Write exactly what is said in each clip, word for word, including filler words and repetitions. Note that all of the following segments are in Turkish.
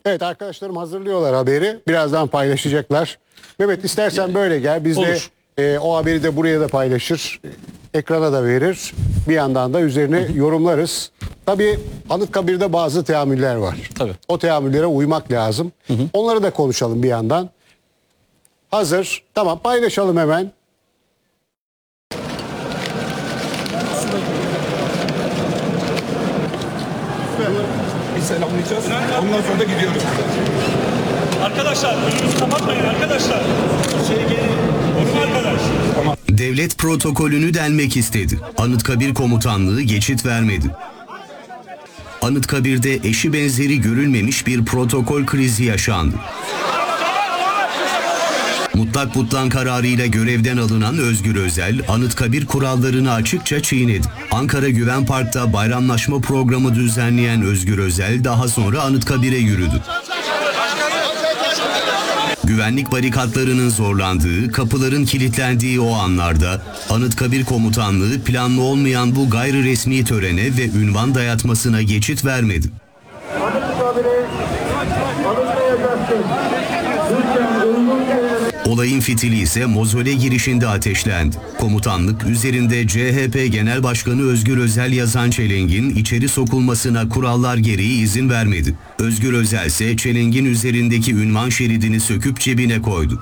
Evet, arkadaşlarım hazırlıyorlar haberi. Birazdan paylaşacaklar. Mehmet, istersen böyle gel. Biz de e, o haberi de buraya da paylaşır. Ekrana da verir. Bir yandan da üzerine hı hı. yorumlarız. Tabii Anıtkabir'de bazı teamüller var. Tabii. O teamüllere uymak lazım. Hı hı. Onları da konuşalım bir yandan. Hazır. Tamam, paylaşalım hemen. Bir selamlayacağız. Ondan sonra da gidiyoruz. Arkadaşlar önünüzü kapatmayın arkadaşlar. Şey gelin. Onu arkadaş. Tamam. Devlet protokolünü delmek istedi. Anıtkabir komutanlığı geçit vermedi. Anıtkabir'de eşi benzeri görülmemiş bir protokol krizi yaşandı. Mutlak butlan kararıyla görevden alınan Özgür Özel, Anıtkabir kurallarını açıkça çiğnedi. Ankara Güven Park'ta bayramlaşma programı düzenleyen Özgür Özel daha sonra Anıtkabir'e yürüdü. Güvenlik barikatlarının zorlandığı, kapıların kilitlendiği o anlarda Anıtkabir Komutanlığı planlı olmayan bu gayri resmi törene ve ünvan dayatmasına geçit vermedi. Olayın fitili ise mozole girişinde ateşlendi. Komutanlık üzerinde C H P Genel Başkanı Özgür Özel yazan çelengin içeri sokulmasına kurallar gereği izin vermedi. Özgür Özel ise çelengin üzerindeki ünvan şeridini söküp cebine koydu.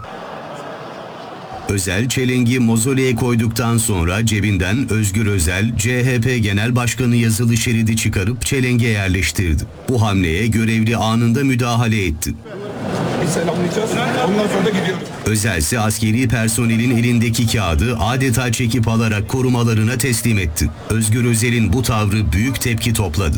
Özel çelengi mozoleye koyduktan sonra cebinden Özgür Özel, C H P Genel Başkanı yazılı şeridi çıkarıp çelenge yerleştirdi. Bu hamleye görevli anında müdahale etti. Bir selamlayacağız. Ondan sonra da gidiyoruz. Özel ise askeri personelin elindeki kağıdı adeta çekip alarak korumalarına teslim etti. Özgür Özel'in bu tavrı büyük tepki topladı.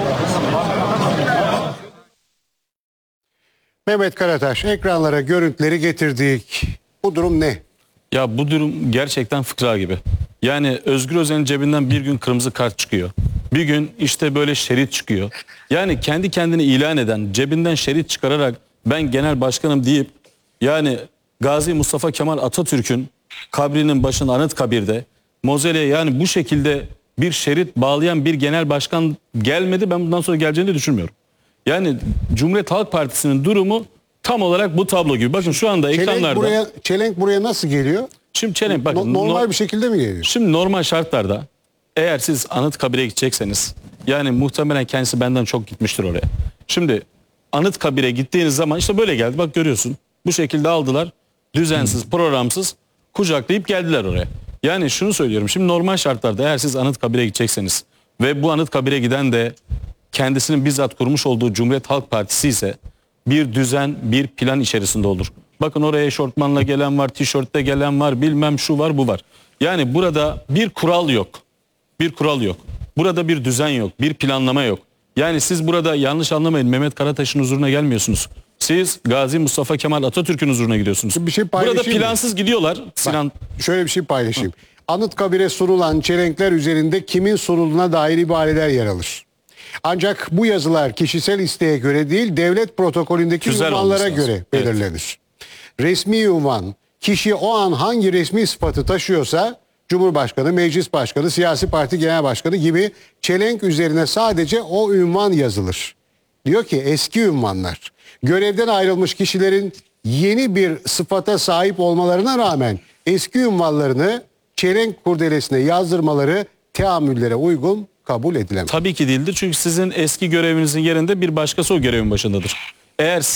Mehmet Karataş, ekranlara görüntüleri getirdik. Bu durum ne? Ya bu durum gerçekten fıkra gibi. Yani Özgür Özel'in cebinden bir gün kırmızı kart çıkıyor. Bir gün işte böyle şerit çıkıyor. Yani kendi kendini ilan eden, cebinden şerit çıkararak ben genel başkanım deyip yani Gazi Mustafa Kemal Atatürk'ün kabrinin başında Anıtkabir'de mozoleye yani bu şekilde bir şerit bağlayan bir genel başkan gelmedi. Ben bundan sonra geleceğini de düşünmüyorum. Yani Cumhuriyet Halk Partisi'nin durumu tam olarak bu tablo gibi. Bakın şu anda Çelenk ekranlarda. buraya, çelenk buraya nasıl geliyor? Şimdi çelenk bakın. No, normal no, bir şekilde mi geliyor? Şimdi normal şartlarda eğer siz Anıtkabir'e gidecekseniz yani muhtemelen kendisi benden çok gitmiştir oraya. Şimdi Anıtkabir'e gittiğiniz zaman işte böyle geldi. Bak görüyorsun. Bu şekilde aldılar. Düzensiz, programsız kucaklayıp geldiler oraya. Yani şunu söylüyorum. Şimdi normal şartlarda eğer siz Anıtkabir'e gidecekseniz ve bu Anıtkabir'e giden de kendisinin bizzat kurmuş olduğu Cumhuriyet Halk Partisi ise bir düzen, bir plan içerisinde olur. Bakın oraya eşortmanla gelen var, tişörtle gelen var, bilmem şu var, bu var. Yani burada bir kural yok. Bir kural yok. Burada bir düzen yok, bir planlama yok. Yani siz burada yanlış anlamayın, Mehmet Karataş'ın huzuruna gelmiyorsunuz. Siz Gazi Mustafa Kemal Atatürk'ün huzuruna gidiyorsunuz. Bir şey burada plansız mi? Gidiyorlar. Sinan... Bak, şöyle bir şey paylaşayım. Hı. Anıtkabir'e sunulan çelenkler üzerinde kimin sunulduğuna dair ibareler yer alır. Ancak bu yazılar kişisel isteğe göre değil, devlet protokolündeki Güzel ünvanlara göre belirlenir. Evet. Resmi ünvan, kişi o an hangi resmi sıfatı taşıyorsa, Cumhurbaşkanı, Meclis Başkanı, siyasi parti genel başkanı gibi çelenk üzerine sadece o ünvan yazılır. Diyor ki eski ünvanlar, görevden ayrılmış kişilerin yeni bir sıfata sahip olmalarına rağmen eski ünvanlarını çelenk kurdelesine yazdırmaları teamüllere uygun kabul edilemez. Tabii ki değildir çünkü sizin eski görevinizin yerinde bir başkası o görevin başındadır. Eğer